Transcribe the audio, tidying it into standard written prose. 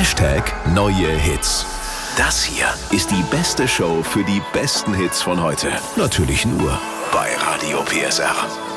Neue Hits. Das hier ist die beste Show für die besten Hits von heute. Natürlich nur bei Radio PSR.